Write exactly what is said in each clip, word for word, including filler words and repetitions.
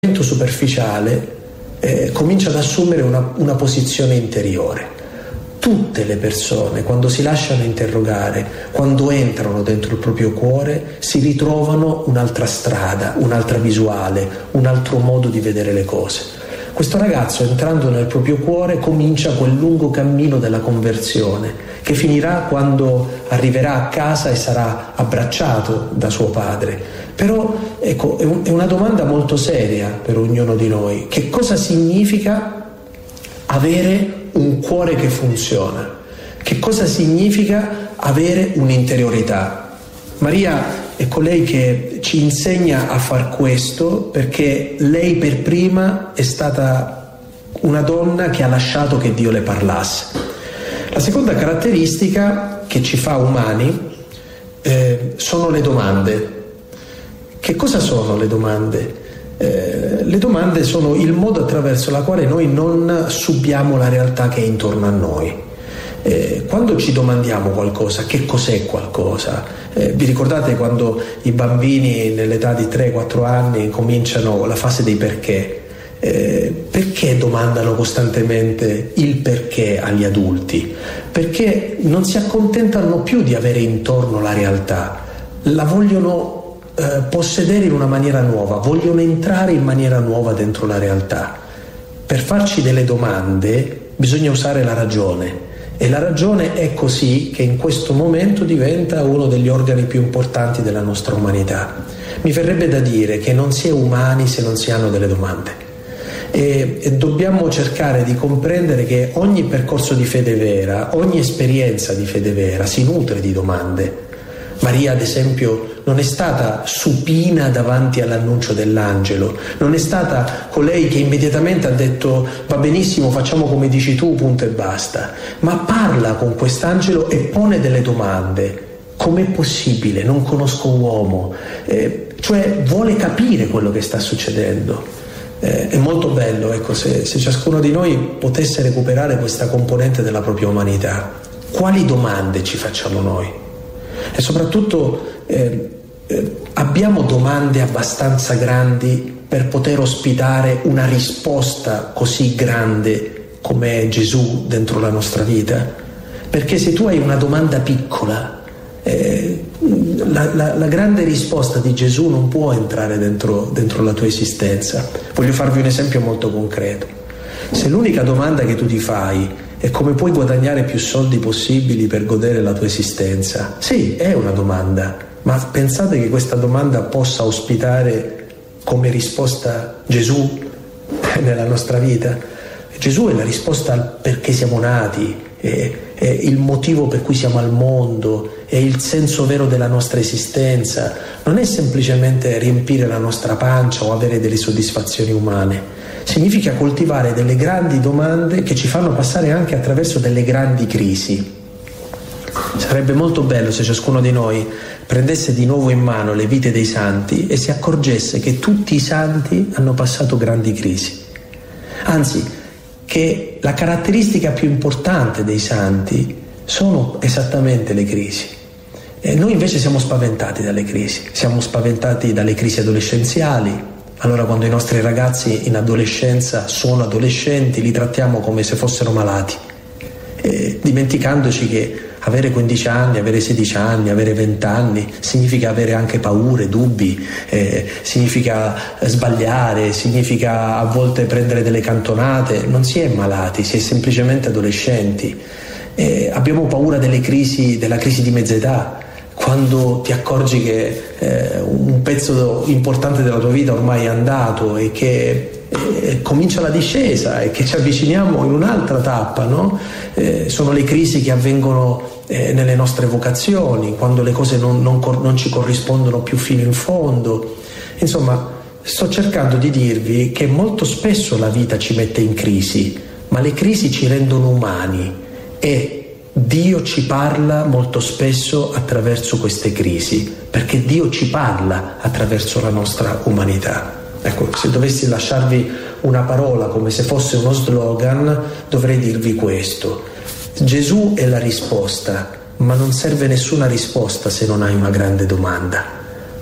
superficiale eh, comincia ad assumere una, una posizione interiore. Tutte le persone, quando si lasciano interrogare, quando entrano dentro il proprio cuore, si ritrovano un'altra strada, un'altra visuale, un altro modo di vedere le cose. Questo ragazzo, entrando nel proprio cuore, comincia quel lungo cammino della conversione, che finirà quando arriverà a casa e sarà abbracciato da suo padre. Però ecco, è, un, è una domanda molto seria per ognuno di noi. Che cosa significa avere un cuore che funziona? Che cosa significa avere un'interiorità? Maria è colei che ci insegna a far questo, perché lei per prima è stata una donna che ha lasciato che Dio le parlasse. La seconda caratteristica che ci fa umani eh, sono le domande. Che cosa sono le domande? Eh, le domande sono il modo attraverso la quale noi non subiamo la realtà che è intorno a noi. Eh, quando ci domandiamo qualcosa, che cos'è qualcosa? Eh, vi ricordate quando i bambini nell'età di tre quattro anni cominciano la fase dei perché? Eh, perché domandano costantemente il perché agli adulti? Perché non si accontentano più di avere intorno la realtà, la vogliono eh, possedere in una maniera nuova, vogliono entrare in maniera nuova dentro la realtà. Per farci delle domande bisogna usare la ragione. E la ragione è così che in questo momento diventa uno degli organi più importanti della nostra umanità. Mi verrebbe da dire che non si è umani se non si hanno delle domande. E, e dobbiamo cercare di comprendere che ogni percorso di fede vera, ogni esperienza di fede vera si nutre di domande. Maria, ad esempio, non è stata supina davanti all'annuncio dell'angelo, non è stata colei che immediatamente ha detto va benissimo, facciamo come dici tu, punto e basta, ma parla con quest'angelo e pone delle domande. Com'è possibile? Non conosco uomo. Eh, cioè vuole capire quello che sta succedendo. Eh, è molto bello, ecco, se, se ciascuno di noi potesse recuperare questa componente della propria umanità. Quali domande ci facciamo noi? E soprattutto eh, eh, abbiamo domande abbastanza grandi per poter ospitare una risposta così grande come Gesù dentro la nostra vita? Perché se tu hai una domanda piccola, eh, la, la, la grande risposta di Gesù non può entrare dentro, dentro la tua esistenza. Voglio farvi un esempio molto concreto. Se l'unica domanda che tu ti fai e come puoi guadagnare più soldi possibili per godere la tua esistenza? Sì, è una domanda, ma pensate che questa domanda possa ospitare come risposta Gesù nella nostra vita? Gesù è la risposta al perché siamo nati, è, è il motivo per cui siamo al mondo, è il senso vero della nostra esistenza. Non è semplicemente riempire la nostra pancia o avere delle soddisfazioni umane. Significa coltivare delle grandi domande che ci fanno passare anche attraverso delle grandi crisi. Sarebbe molto bello se ciascuno di noi prendesse di nuovo in mano le vite dei santi e si accorgesse che tutti i santi hanno passato grandi crisi. Anzi, che la caratteristica più importante dei santi sono esattamente le crisi. E noi invece siamo spaventati dalle crisi, siamo spaventati dalle crisi adolescenziali. Allora quando i nostri ragazzi in adolescenza sono adolescenti li trattiamo come se fossero malati, eh, dimenticandoci che avere quindici anni, avere sedici anni, avere venti anni significa avere anche paure, dubbi, eh, significa sbagliare, significa a volte prendere delle cantonate. Non si è malati, si è semplicemente adolescenti. Eh, abbiamo paura delle crisi, della crisi di mezza età, quando ti accorgi che eh, un pezzo importante della tua vita ormai è andato e che eh, comincia la discesa e che ci avviciniamo in un'altra tappa, no? Eh, sono le crisi che avvengono eh, nelle nostre vocazioni, quando le cose non, non, non ci corrispondono più fino in fondo. Insomma, sto cercando di dirvi che molto spesso la vita ci mette in crisi, ma le crisi ci rendono umani e Dio ci parla molto spesso attraverso queste crisi, perché Dio ci parla attraverso la nostra umanità. Ecco, se dovessi lasciarvi una parola come se fosse uno slogan, dovrei dirvi questo: Gesù è la risposta, ma non serve nessuna risposta se non hai una grande domanda.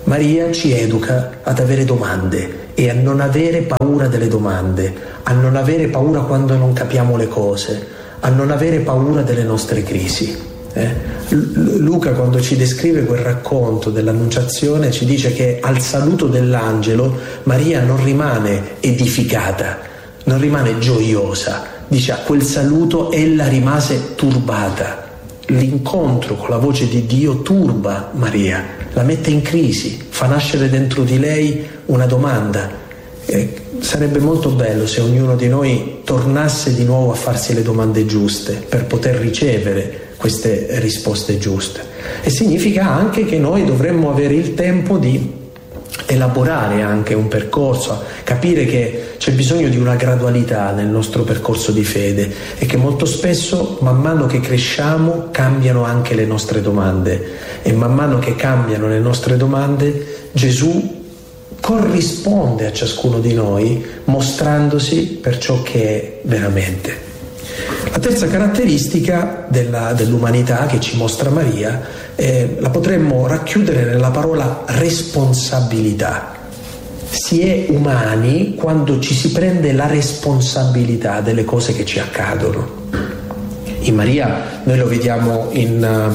Maria ci educa ad avere domande e a non avere paura delle domande, a non avere paura quando non capiamo le cose, a non avere paura delle nostre crisi. Eh? Luca, quando ci descrive quel racconto dell'Annunciazione, ci dice che al saluto dell'angelo Maria non rimane edificata, non rimane gioiosa, dice a quel saluto ella rimase turbata. L'incontro con la voce di Dio turba Maria, la mette in crisi, fa nascere dentro di lei una domanda. Eh, sarebbe molto bello se ognuno di noi tornasse di nuovo a farsi le domande giuste per poter ricevere queste risposte giuste. E significa anche che noi dovremmo avere il tempo di elaborare anche un percorso, capire che c'è bisogno di una gradualità nel nostro percorso di fede e che molto spesso, man mano che cresciamo, cambiano anche le nostre domande, e man mano che cambiano le nostre domande Gesù corrisponde a ciascuno di noi mostrandosi per ciò che è veramente. La terza caratteristica della, dell'umanità che ci mostra Maria eh, la potremmo racchiudere nella parola responsabilità. Si è umani quando ci si prende la responsabilità delle cose che ci accadono. In Maria noi lo vediamo in,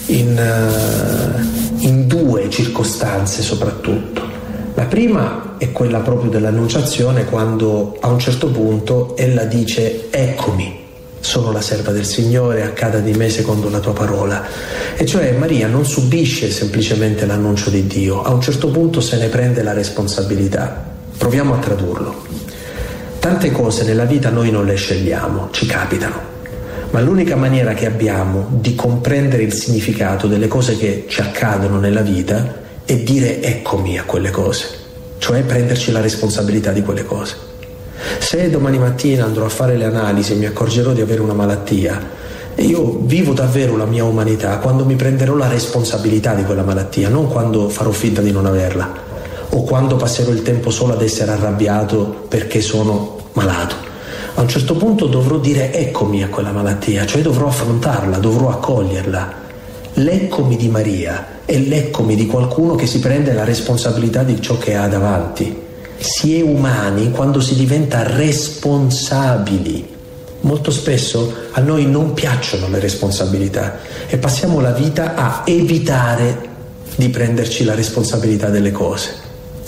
in, in due circostanze soprattutto. La prima è quella proprio dell'Annunciazione, quando a un certo punto ella dice: eccomi, sono la serva del Signore, accada di me secondo la tua parola. E cioè Maria non subisce semplicemente l'annuncio di Dio, a un certo punto se ne prende la responsabilità. Proviamo a tradurlo. Tante cose nella vita noi non le scegliamo, ci capitano, ma l'unica maniera che abbiamo di comprendere il significato delle cose che ci accadono nella vita è dire eccomi a quelle cose, cioè prenderci la responsabilità di quelle cose. Se domani mattina andrò a fare le analisi e mi accorgerò di avere una malattia, io vivo davvero la mia umanità quando mi prenderò la responsabilità di quella malattia, non quando farò finta di non averla o quando passerò il tempo solo ad essere arrabbiato perché sono malato. A un certo punto dovrò dire eccomi a quella malattia, cioè dovrò affrontarla, dovrò accoglierla. L'eccomi di Maria è l'eccomi di qualcuno che si prende la responsabilità di ciò che ha davanti. Si è umani quando si diventa responsabili. Molto spesso a noi non piacciono le responsabilità e passiamo la vita a evitare di prenderci la responsabilità delle cose.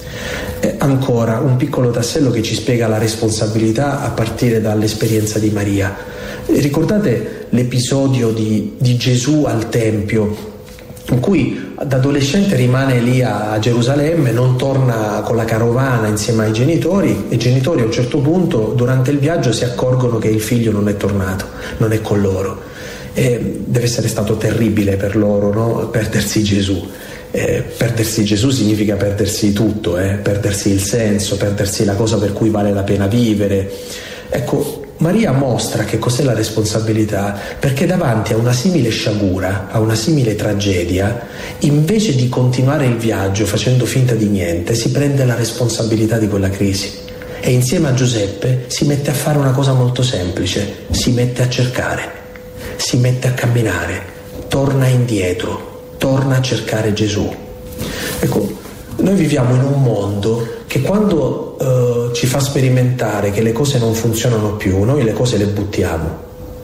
E ancora un piccolo tassello che ci spiega la responsabilità a partire dall'esperienza di Maria. Ricordate l'episodio di, di Gesù al Tempio, in cui da adolescente rimane lì a Gerusalemme, non torna con la carovana insieme ai genitori, e i genitori a un certo punto durante il viaggio si accorgono che il figlio non è tornato, non è con loro. E deve essere stato terribile per loro, no? Perdersi Gesù. Eh, perdersi Gesù significa perdersi tutto, eh? Perdersi il senso, perdersi la cosa per cui vale la pena vivere. Ecco, Maria mostra che cos'è la responsabilità, perché davanti a una simile sciagura, a una simile tragedia, invece di continuare il viaggio facendo finta di niente, si prende la responsabilità di quella crisi e insieme a Giuseppe si mette a fare una cosa molto semplice: si mette a cercare, si mette a camminare, torna indietro, torna a cercare Gesù. Ecco, noi viviamo in un mondo che quando uh, ci fa sperimentare che le cose non funzionano più, noi le cose le buttiamo.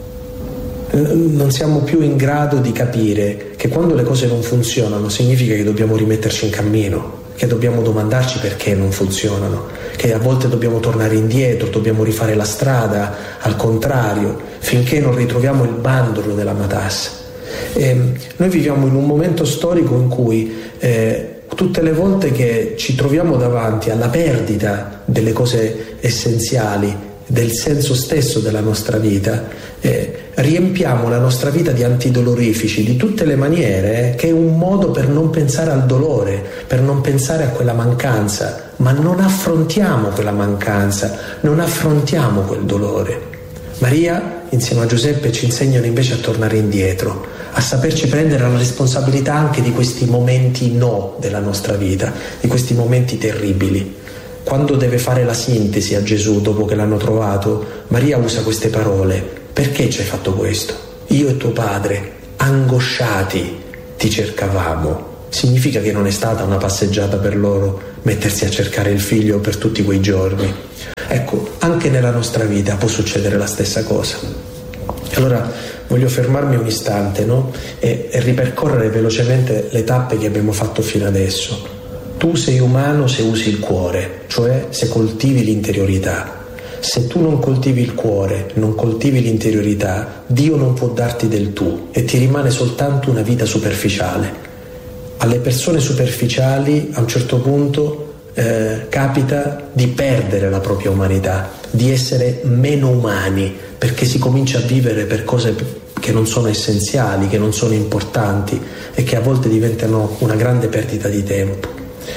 Non siamo più in grado di capire che quando le cose non funzionano significa che dobbiamo rimetterci in cammino, che dobbiamo domandarci perché non funzionano, che a volte dobbiamo tornare indietro, dobbiamo rifare la strada, al contrario, finché non ritroviamo il bandolo della matassa. E noi viviamo in un momento storico in cui eh, tutte le volte che ci troviamo davanti alla perdita delle cose essenziali, del senso stesso della nostra vita, eh, riempiamo la nostra vita di antidolorifici di tutte le maniere, eh, che è un modo per non pensare al dolore, per non pensare a quella mancanza, ma non affrontiamo quella mancanza, non affrontiamo quel dolore. Maria insieme a Giuseppe ci insegnano invece a tornare indietro, a saperci prendere la responsabilità anche di questi momenti no della nostra vita, di questi momenti terribili. Quando deve fare la sintesi a Gesù dopo che l'hanno trovato, Maria usa queste parole: perché ci hai fatto questo? Io e tuo padre, angosciati, ti cercavamo. significa che non è stata una passeggiata per loro mettersi a cercare il figlio per tutti quei giorni. Ecco, anche nella nostra vita può succedere la stessa cosa. Allora voglio fermarmi un istante, no? e, e ripercorrere velocemente le tappe che abbiamo fatto fino adesso. Tu sei umano se usi il cuore, cioè se coltivi l'interiorità. Se tu non coltivi il cuore, non coltivi l'interiorità, Dio non può darti del tu e ti rimane soltanto una vita superficiale. Alle persone superficiali a un certo punto eh, capita di perdere la propria umanità, di essere meno umani, perché si comincia a vivere per cose che non sono essenziali, che non sono importanti e che a volte diventano una grande perdita di tempo.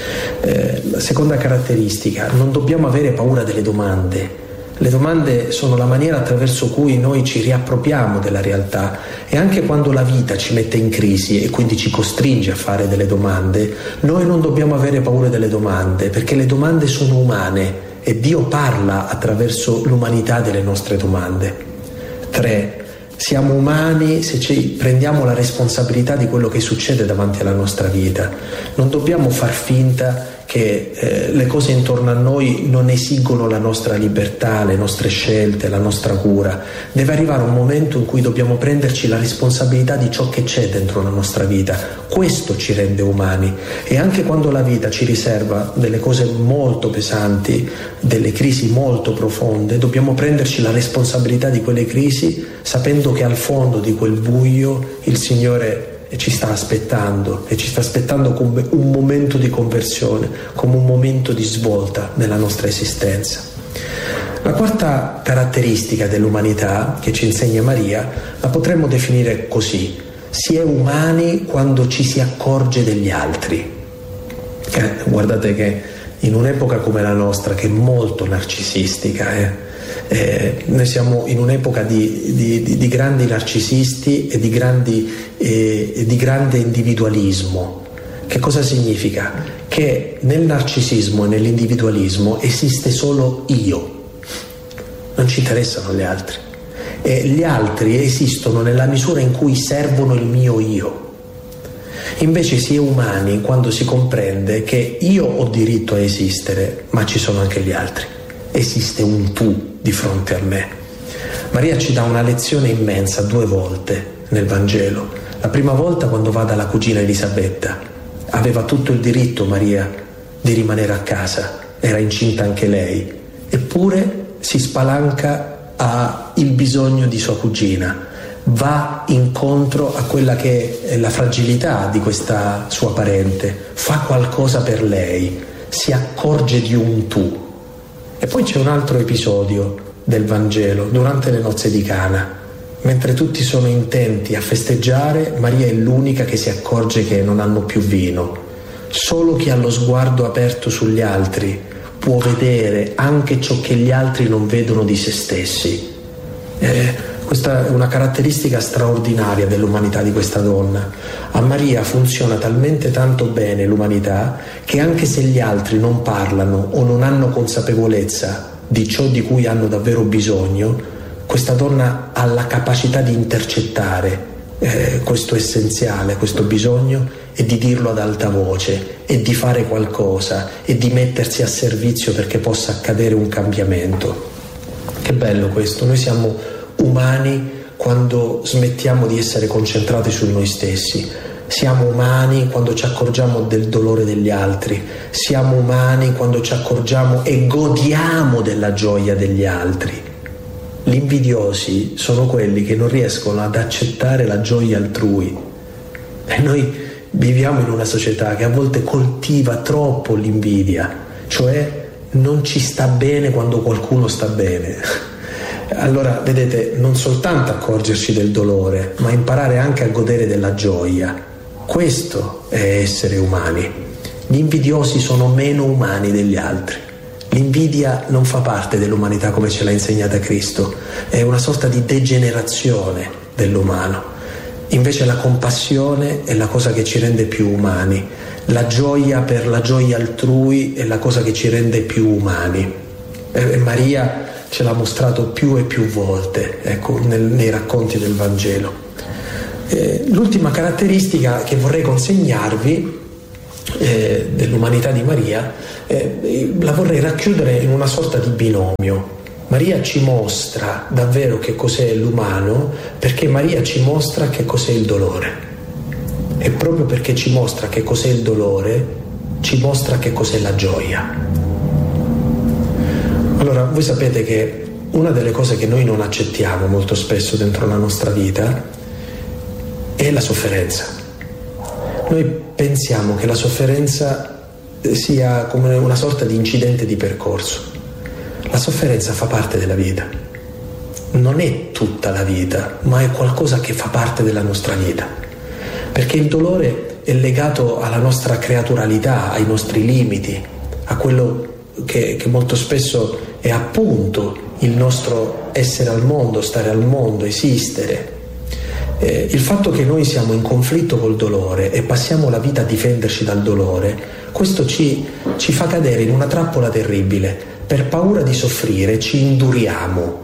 Eh, la seconda caratteristica: non dobbiamo avere paura delle domande. Le domande sono la maniera attraverso cui noi ci riappropriamo della realtà, e anche quando la vita ci mette in crisi e quindi ci costringe a fare delle domande, noi non dobbiamo avere paura delle domande, perché le domande sono umane e Dio parla attraverso l'umanità delle nostre domande. Tre, siamo umani se ci prendiamo la responsabilità di quello che succede davanti alla nostra vita. Non dobbiamo far finta che eh, le cose intorno a noi non esigono la nostra libertà, le nostre scelte, la nostra cura. Deve arrivare un momento in cui dobbiamo prenderci la responsabilità di ciò che c'è dentro la nostra vita. Questo ci rende umani, e anche quando la vita ci riserva delle cose molto pesanti, delle crisi molto profonde, dobbiamo prenderci la responsabilità di quelle crisi, sapendo che al fondo di quel buio il Signore ci sta aspettando, e ci sta aspettando come un momento di conversione, come un momento di svolta nella nostra esistenza. La quarta caratteristica dell'umanità che ci insegna Maria la potremmo definire così: si è umani quando ci si accorge degli altri. Eh, guardate che in un'epoca come la nostra, che è molto narcisistica, eh, Eh, noi siamo in un'epoca di, di, di, di grandi narcisisti e di, grandi, eh, di grande individualismo. Che cosa significa? Che nel narcisismo e nell'individualismo esiste solo io, non ci interessano gli altri, e gli altri esistono nella misura in cui servono il mio io. Invece si è umani quando si comprende che io ho diritto a esistere, ma ci sono anche gli altri. Esiste un tu di fronte a me. Maria ci dà una lezione immensa due volte nel Vangelo. La prima volta quando va dalla cugina Elisabetta. Aveva tutto il diritto Maria di rimanere a casa, era incinta anche lei, eppure si spalanca al bisogno di sua cugina, va incontro a quella che è la fragilità di questa sua parente, fa qualcosa per lei, si accorge di un tu. E poi c'è un altro episodio del Vangelo, durante le nozze di Cana. Mentre tutti sono intenti a festeggiare, Maria è l'unica che si accorge che non hanno più vino. Solo chi ha lo sguardo aperto sugli altri può vedere anche ciò che gli altri non vedono di se stessi. Eh, questa è una caratteristica straordinaria dell'umanità di questa donna. A Maria funziona talmente tanto bene l'umanità che anche se gli altri non parlano o non hanno consapevolezza di ciò di cui hanno davvero bisogno, questa donna ha la capacità di intercettare eh, questo essenziale, questo bisogno, e di dirlo ad alta voce, e di fare qualcosa, e di mettersi a servizio perché possa accadere un cambiamento. Che bello questo, noi siamo umani quando smettiamo di essere concentrati su noi stessi, siamo umani quando ci accorgiamo del dolore degli altri, siamo umani quando ci accorgiamo e godiamo della gioia degli altri. Gli invidiosi sono quelli che non riescono ad accettare la gioia altrui, e noi viviamo in una società che a volte coltiva troppo l'invidia, cioè non ci sta bene quando qualcuno sta bene. Allora, vedete, non soltanto accorgerci del dolore, ma imparare anche a godere della gioia. Questo è essere umani. Gli invidiosi sono meno umani degli altri. L'invidia non fa parte dell'umanità come ce l'ha insegnata Cristo, è una sorta di degenerazione dell'umano. Invece la compassione è la cosa che ci rende più umani. La gioia per la gioia altrui è la cosa che ci rende più umani. E Maria ce l'ha mostrato più e più volte, ecco, nel, nei racconti del Vangelo. Eh, l'ultima caratteristica che vorrei consegnarvi eh, dell'umanità di Maria, eh, la vorrei racchiudere in una sorta di binomio. Maria ci mostra davvero che cos'è l'umano, perché Maria ci mostra che cos'è il dolore. E proprio perché ci mostra che cos'è il dolore, ci mostra che cos'è la gioia. Allora, voi sapete che una delle cose che noi non accettiamo molto spesso dentro la nostra vita è la sofferenza. Noi pensiamo che la sofferenza sia come una sorta di incidente di percorso. La sofferenza fa parte della vita, non è tutta la vita, ma è qualcosa che fa parte della nostra vita, perché il dolore è legato alla nostra creaturalità, ai nostri limiti, a quello che, che molto spesso è appunto il nostro essere al mondo, stare al mondo, esistere. Eh, il fatto che noi siamo in conflitto col dolore e passiamo la vita a difenderci dal dolore, questo ci, ci fa cadere in una trappola terribile. Per paura di soffrire ci induriamo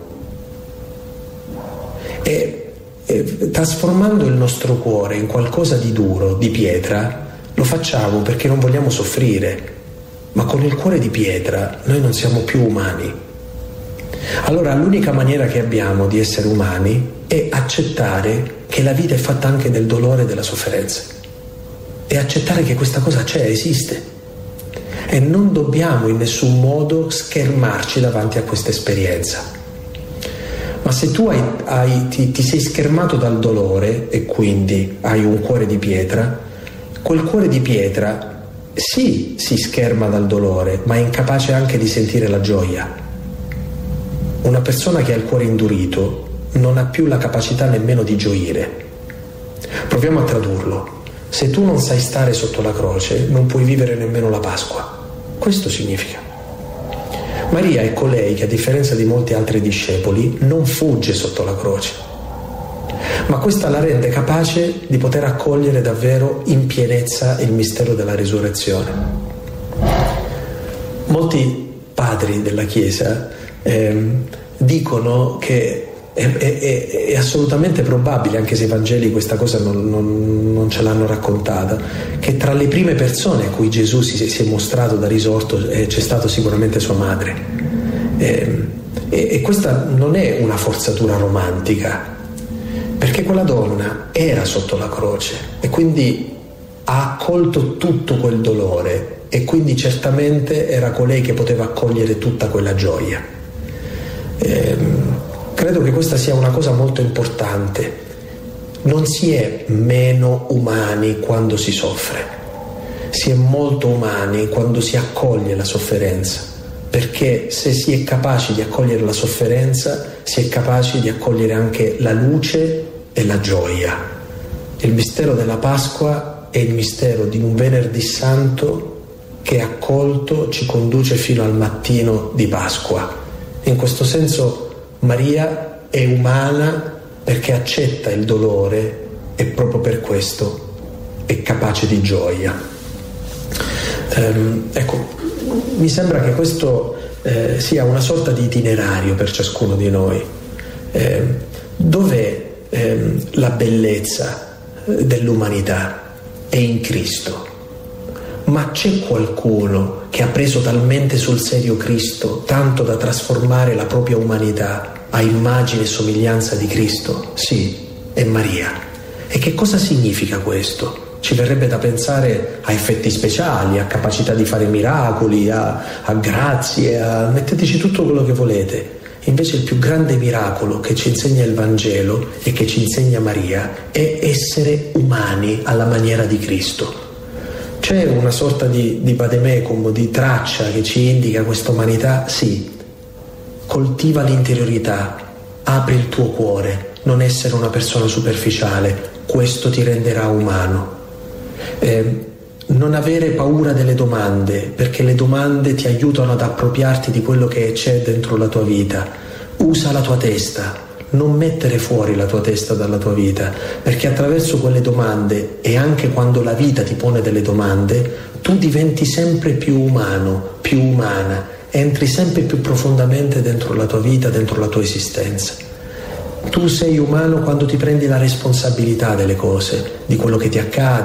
e, e trasformando il nostro cuore in qualcosa di duro, di pietra, lo facciamo perché non vogliamo soffrire, ma con il cuore di pietra noi non siamo più umani. Allora l'unica maniera che abbiamo di essere umani è accettare che la vita è fatta anche del dolore e della sofferenza, e accettare che questa cosa c'è, esiste. E non dobbiamo in nessun modo schermarci davanti a questa esperienza. Ma se tu hai, hai, ti, ti sei schermato dal dolore e quindi hai un cuore di pietra, quel cuore di pietra sì si scherma dal dolore, ma è incapace anche di sentire la gioia. Una persona che ha il cuore indurito non ha più la capacità nemmeno di gioire. Proviamo a tradurlo. Se tu non sai stare sotto la croce, non puoi vivere nemmeno la Pasqua. Questo significa. Maria è colei che, a differenza di molti altri discepoli, non fugge sotto la croce, ma questa la rende capace di poter accogliere davvero in pienezza il mistero della risurrezione. Molti padri della Chiesa eh, dicono che È, è, è assolutamente probabile, anche se i Vangeli questa cosa non, non, non ce l'hanno raccontata, che tra le prime persone a cui Gesù si, si è mostrato da risorto eh, c'è stato sicuramente sua madre. Eh, e, e questa non è una forzatura romantica, perché quella donna era sotto la croce e quindi ha accolto tutto quel dolore, e quindi certamente era colei che poteva accogliere tutta quella gioia. Eh, Credo che questa sia una cosa molto importante. Non si è meno umani quando si soffre, si è molto umani quando si accoglie la sofferenza, perché se si è capaci di accogliere la sofferenza, si è capaci di accogliere anche la luce e la gioia. Il mistero della Pasqua è il mistero di un venerdì santo che, accolto, ci conduce fino al mattino di Pasqua. In questo senso Maria è umana perché accetta il dolore e proprio per questo è capace di gioia. Ehm, ecco, mi sembra che questo eh, sia una sorta di itinerario per ciascuno di noi. Eh, dov'è eh, la bellezza dell'umanità? È in Cristo. Ma c'è qualcuno che ha preso talmente sul serio Cristo, tanto da trasformare la propria umanità a immagine e somiglianza di Cristo? Sì, è Maria. E che cosa significa questo? Ci verrebbe da pensare a effetti speciali, a capacità di fare miracoli, a, a grazie, a... metteteci tutto quello che volete. Invece il più grande miracolo che ci insegna il Vangelo e che ci insegna Maria è essere umani alla maniera di Cristo. C'è una sorta di, di vademecum, di traccia che ci indica questa umanità? Sì. Coltiva l'interiorità, apri il tuo cuore, non essere una persona superficiale, questo ti renderà umano. Eh, non avere paura delle domande, perché le domande ti aiutano ad appropriarti di quello che c'è dentro la tua vita. Usa la tua testa, non mettere fuori la tua testa dalla tua vita, perché attraverso quelle domande, e anche quando la vita ti pone delle domande, tu diventi sempre più umano, più umana, entri sempre più profondamente dentro la tua vita, dentro la tua esistenza. Tu sei umano quando ti prendi la responsabilità delle cose, di quello che ti accade,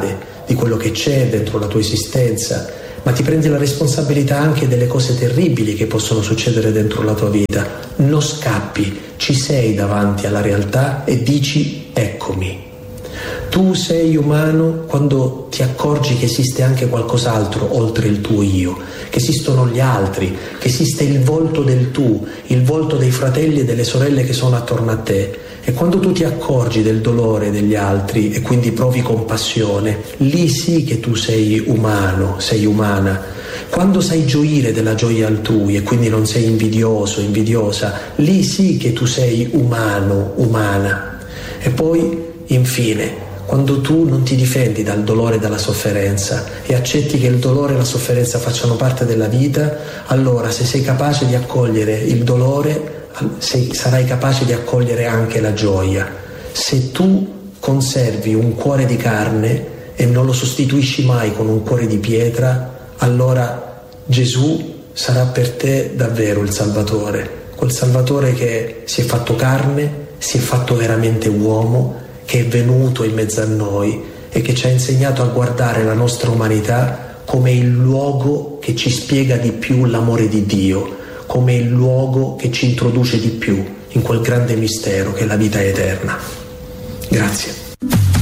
di quello che c'è dentro la tua esistenza, ma ti prendi la responsabilità anche delle cose terribili che possono succedere dentro la tua vita. Non scappi, ci sei davanti alla realtà e dici: eccomi. Tu sei umano quando ti accorgi che esiste anche qualcos'altro oltre il tuo io, che esistono gli altri, che esiste il volto del tu, il volto dei fratelli e delle sorelle che sono attorno a te. E quando tu ti accorgi del dolore degli altri e quindi provi compassione, lì sì che tu sei umano, sei umana. Quando sai gioire della gioia altrui e quindi non sei invidioso, invidiosa, lì sì che tu sei umano, umana. E poi, infine, quando tu non ti difendi dal dolore e dalla sofferenza e accetti che il dolore e la sofferenza facciano parte della vita, allora se sei capace di accogliere il dolore, sei, sarai capace di accogliere anche la gioia. Se tu conservi un cuore di carne e non lo sostituisci mai con un cuore di pietra, allora Gesù sarà per te davvero il Salvatore, quel Salvatore che si è fatto carne, si è fatto veramente uomo, che è venuto in mezzo a noi e che ci ha insegnato a guardare la nostra umanità come il luogo che ci spiega di più l'amore di Dio, come il luogo che ci introduce di più in quel grande mistero che è la vita eterna. Grazie.